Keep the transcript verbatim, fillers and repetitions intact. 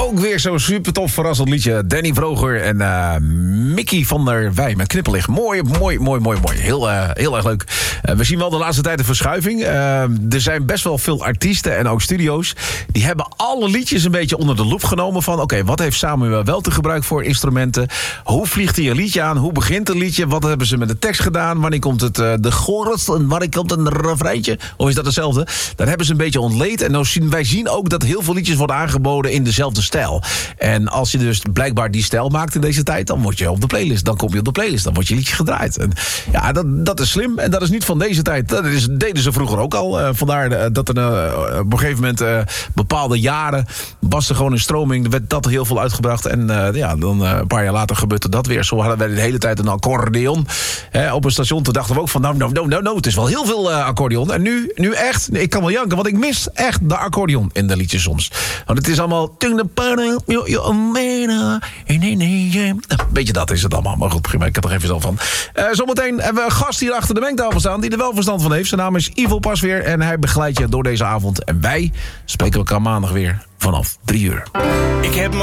ook weer zo'n super tof verrassend liedje. Danny Vroger en uh, Mickey van der Wij met Knippelig. Mooi, mooi, mooi, mooi, mooi. Heel, uh, heel erg leuk. Uh, we zien wel de laatste tijd een verschuiving. Uh, er zijn best wel veel artiesten en ook studio's. Die hebben alle liedjes een beetje onder de loep genomen van... oké, okay, wat heeft Samuel wel te gebruik voor instrumenten? Hoe vliegt hij een liedje aan? Hoe begint een liedje? Wat hebben ze met de tekst gedaan? Wanneer komt het uh, de chorus? En wanneer komt een refreintje? Of is dat hetzelfde? Dat hebben ze een beetje ontleed. En nou zien, wij zien ook dat heel veel liedjes worden aangeboden in dezelfde stijl. En als je dus blijkbaar die stijl maakt in deze tijd... dan word je op de playlist. Dan kom je op de playlist. Dan wordt je liedje gedraaid. En ja, dat, dat is slim. En dat is niet van deze tijd. Dat is, deden ze vroeger ook al. Uh, vandaar uh, dat er uh, op een gegeven moment... Uh, bepaalde jaren was er gewoon een stroming. Er werd dat heel veel uitgebracht. En uh, ja, dan uh, een paar jaar later gebeurde dat weer. Zo hadden wij de hele tijd een accordeon. Hè, op een station. Toen dachten we ook van... nou, nou, nou, nou, nou het is wel heel veel uh, accordeon. En nu, nu echt... ik kan wel janken. Want ik mis echt de accordeon in de liedjes soms. Want het is allemaal... beetje dat is het allemaal. Maar goed, prima. Ik heb er even zo van. Uh, zometeen hebben we een gast hier achter de mengtafel staan... die er wel verstand van heeft. Zijn naam is Ivo Pasveer. En hij begeleidt je door deze avond. En wij spreken elkaar maandag weer vanaf drie uur. Ik heb